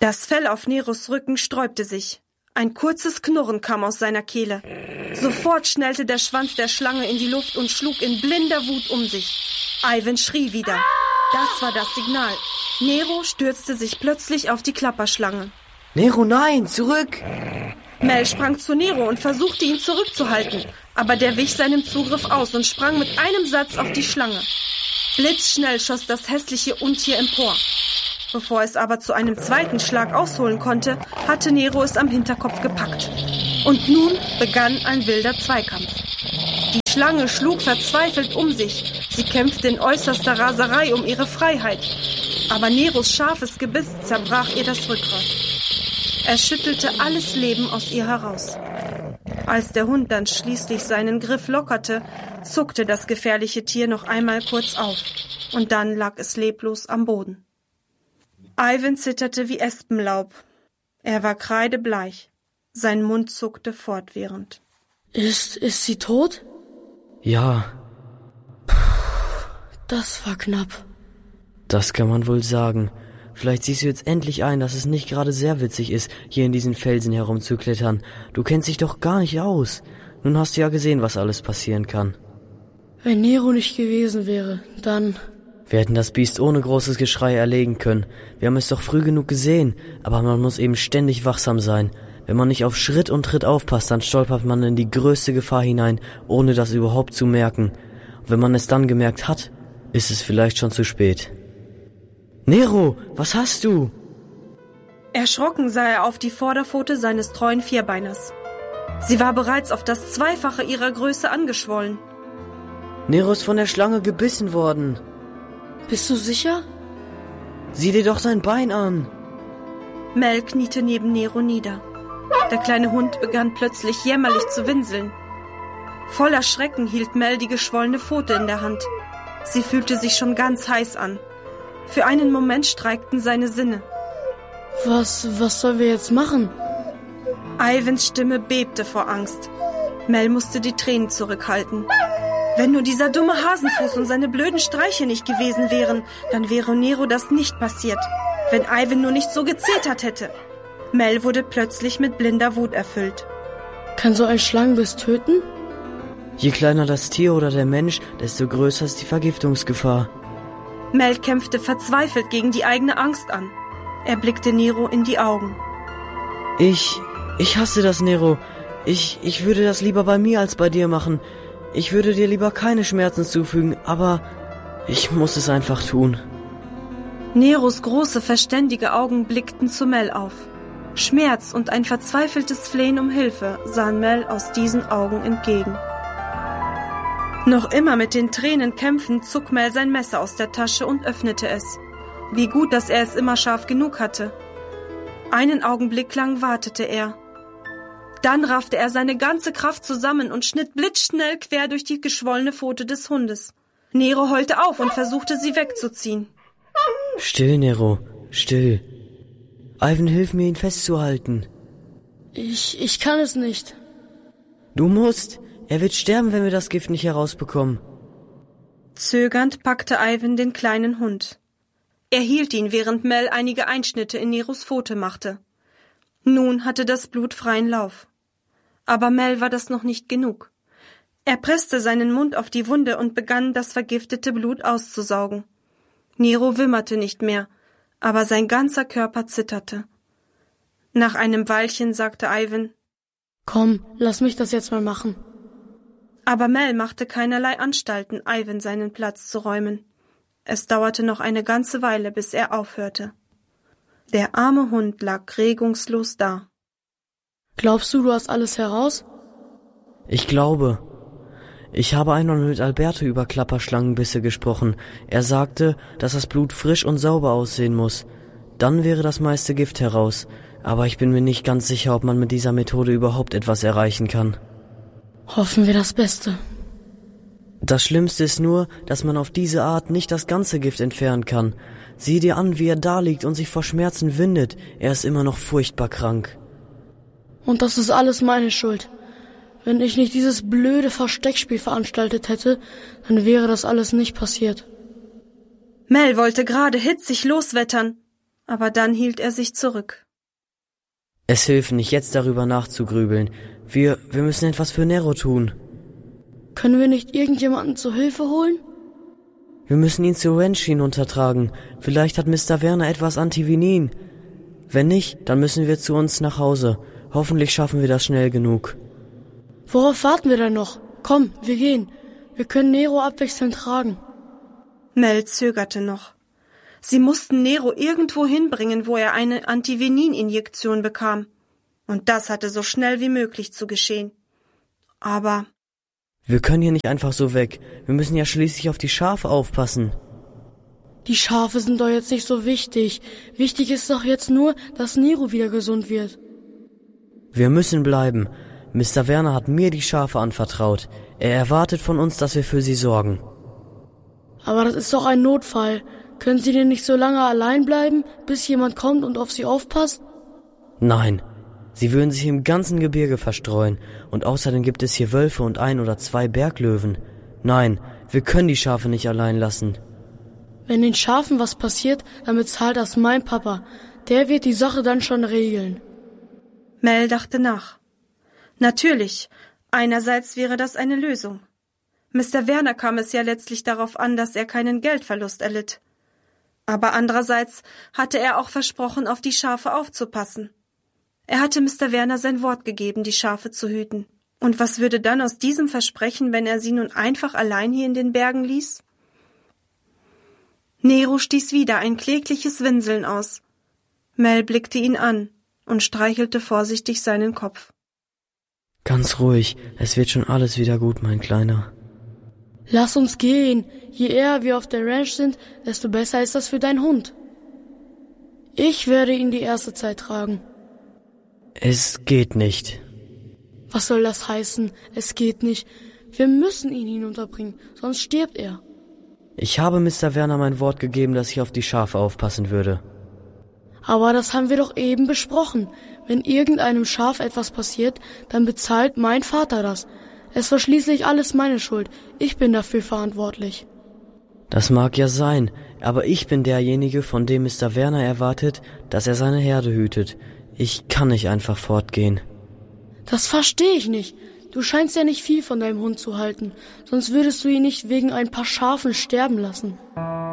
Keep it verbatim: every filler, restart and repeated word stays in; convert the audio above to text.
Das Fell auf Neros Rücken sträubte sich. Ein kurzes Knurren kam aus seiner Kehle. Sofort schnellte der Schwanz der Schlange in die Luft und schlug in blinder Wut um sich. Ivan schrie wieder. Das war das Signal. Nero stürzte sich plötzlich auf die Klapperschlange. Nero, nein, zurück! Mel sprang zu Nero und versuchte, ihn zurückzuhalten. Aber der wich seinem Zugriff aus und sprang mit einem Satz auf die Schlange. Blitzschnell schoss das hässliche Untier empor. Bevor es aber zu einem zweiten Schlag ausholen konnte, hatte Nero es am Hinterkopf gepackt. Und nun begann ein wilder Zweikampf. Die Schlange schlug verzweifelt um sich. Sie kämpfte in äußerster Raserei um ihre Freiheit. Aber Neros scharfes Gebiss zerbrach ihr das Rückgrat. Er schüttelte alles Leben aus ihr heraus. Als der Hund dann schließlich seinen Griff lockerte, zuckte das gefährliche Tier noch einmal kurz auf. Und dann lag es leblos am Boden. Ivan zitterte wie Espenlaub. Er war kreidebleich. Sein Mund zuckte fortwährend. Ist, ist sie tot? Ja. Puh, das war knapp. Das kann man wohl sagen. Vielleicht siehst du jetzt endlich ein, dass es nicht gerade sehr witzig ist, hier in diesen Felsen herumzuklettern. Du kennst dich doch gar nicht aus. Nun hast du ja gesehen, was alles passieren kann. Wenn Nero nicht gewesen wäre, dann... Wir hätten das Biest ohne großes Geschrei erlegen können. Wir haben es doch früh genug gesehen, aber man muss eben ständig wachsam sein. Wenn man nicht auf Schritt und Tritt aufpasst, dann stolpert man in die größte Gefahr hinein, ohne das überhaupt zu merken. Und wenn man es dann gemerkt hat, ist es vielleicht schon zu spät. Nero, was hast du? Erschrocken sah er auf die Vorderpfote seines treuen Vierbeiners. Sie war bereits auf das Zweifache ihrer Größe angeschwollen. Nero ist von der Schlange gebissen worden. Bist du sicher? Sieh dir doch sein Bein an. Mel kniete neben Nero nieder. Der kleine Hund begann plötzlich jämmerlich zu winseln. Voller Schrecken hielt Mel die geschwollene Pfote in der Hand. Sie fühlte sich schon ganz heiß an. Für einen Moment streikten seine Sinne. Was, was sollen wir jetzt machen? Ivans Stimme bebte vor Angst. Mel musste die Tränen zurückhalten. Wenn nur dieser dumme Hasenfuß und seine blöden Streiche nicht gewesen wären, dann wäre Nero das nicht passiert. Wenn Ivan nur nicht so gezetert hätte. Mel wurde plötzlich mit blinder Wut erfüllt. Kann so ein Schlangenbiss töten? Je kleiner das Tier oder der Mensch, desto größer ist die Vergiftungsgefahr. Mel kämpfte verzweifelt gegen die eigene Angst an. Er blickte Nero in die Augen. Ich, ich hasse das, Nero. Ich, ich würde das lieber bei mir als bei dir machen. Ich würde dir lieber keine Schmerzen zufügen, aber ich muss es einfach tun. Neros große, verständige Augen blickten zu Mel auf. Schmerz und ein verzweifeltes Flehen um Hilfe sahen Mel aus diesen Augen entgegen. Noch immer mit den Tränen kämpfend zog Mel sein Messer aus der Tasche und öffnete es. Wie gut, dass er es immer scharf genug hatte. Einen Augenblick lang wartete er. Dann raffte er seine ganze Kraft zusammen und schnitt blitzschnell quer durch die geschwollene Pfote des Hundes. Nero heulte auf und versuchte, sie wegzuziehen. Still, Nero, still. Ivan, hilf mir, ihn festzuhalten. Ich, ich kann es nicht. Du musst. Er wird sterben, wenn wir das Gift nicht herausbekommen. Zögernd packte Ivan den kleinen Hund. Er hielt ihn, während Mel einige Einschnitte in Neros Pfote machte. Nun hatte das Blut freien Lauf. Aber Mel war das noch nicht genug. Er presste seinen Mund auf die Wunde und begann, das vergiftete Blut auszusaugen. Nero wimmerte nicht mehr, aber sein ganzer Körper zitterte. Nach einem Weilchen sagte Ivan: Komm, lass mich das jetzt mal machen. Aber Mel machte keinerlei Anstalten, Ivan seinen Platz zu räumen. Es dauerte noch eine ganze Weile, bis er aufhörte. Der arme Hund lag regungslos da. Glaubst du, du hast alles heraus? Ich glaube. Ich habe einmal mit Alberto über Klapperschlangenbisse gesprochen. Er sagte, dass das Blut frisch und sauber aussehen muss. Dann wäre das meiste Gift heraus. Aber ich bin mir nicht ganz sicher, ob man mit dieser Methode überhaupt etwas erreichen kann. Hoffen wir das Beste. Das Schlimmste ist nur, dass man auf diese Art nicht das ganze Gift entfernen kann. Sieh dir an, wie er da liegt und sich vor Schmerzen windet. Er ist immer noch furchtbar krank. Und das ist alles meine Schuld. Wenn ich nicht dieses blöde Versteckspiel veranstaltet hätte, dann wäre das alles nicht passiert. Mel wollte gerade hitzig loswettern. Aber dann hielt er sich zurück. Es hilft nicht, jetzt darüber nachzugrübeln. Wir, wir müssen etwas für Nero tun. Können wir nicht irgendjemanden zur Hilfe holen? Wir müssen ihn zu Ranch hinuntertragen. Vielleicht hat Mister Werner etwas Antivinin. Wenn nicht, dann müssen wir zu uns nach Hause. Hoffentlich schaffen wir das schnell genug. Worauf warten wir denn noch? Komm, wir gehen. Wir können Nero abwechselnd tragen. Mel zögerte noch. Sie mussten Nero irgendwo hinbringen, wo er eine Antivenin-Injektion bekam. Und das hatte so schnell wie möglich zu geschehen. Aber... Wir können hier nicht einfach so weg. Wir müssen ja schließlich auf die Schafe aufpassen. Die Schafe sind doch jetzt nicht so wichtig. Wichtig ist doch jetzt nur, dass Nero wieder gesund wird. Wir müssen bleiben. Mister Werner hat mir die Schafe anvertraut. Er erwartet von uns, dass wir für sie sorgen. Aber das ist doch ein Notfall. Können Sie denn nicht so lange allein bleiben, bis jemand kommt und auf Sie aufpasst? Nein. Sie würden sich im ganzen Gebirge verstreuen, und außerdem gibt es hier Wölfe und ein oder zwei Berglöwen. Nein, wir können die Schafe nicht allein lassen. Wenn den Schafen was passiert, dann bezahlt das mein Papa. Der wird die Sache dann schon regeln. Mel dachte nach. Natürlich, einerseits wäre das eine Lösung. Mister Werner kam es ja letztlich darauf an, dass er keinen Geldverlust erlitt. Aber andererseits hatte er auch versprochen, auf die Schafe aufzupassen. Er hatte Mister Werner sein Wort gegeben, die Schafe zu hüten. Und was würde dann aus diesem Versprechen, wenn er sie nun einfach allein hier in den Bergen ließ? Nero stieß wieder ein klägliches Winseln aus. Mel blickte ihn an und streichelte vorsichtig seinen Kopf. Ganz ruhig, es wird schon alles wieder gut, mein Kleiner. Lass uns gehen. Je eher wir auf der Ranch sind, desto besser ist das für deinen Hund. Ich werde ihn die erste Zeit tragen. Es geht nicht. Was soll das heißen? Es geht nicht. Wir müssen ihn hinunterbringen, sonst stirbt er. Ich habe Mister Werner mein Wort gegeben, dass ich auf die Schafe aufpassen würde. Aber das haben wir doch eben besprochen. Wenn irgendeinem Schaf etwas passiert, dann bezahlt mein Vater das. Es war schließlich alles meine Schuld. Ich bin dafür verantwortlich. Das mag ja sein, aber ich bin derjenige, von dem Mister Werner erwartet, dass er seine Herde hütet. Ich kann nicht einfach fortgehen. Das verstehe ich nicht. Du scheinst ja nicht viel von deinem Hund zu halten, sonst würdest du ihn nicht wegen ein paar Schafen sterben lassen.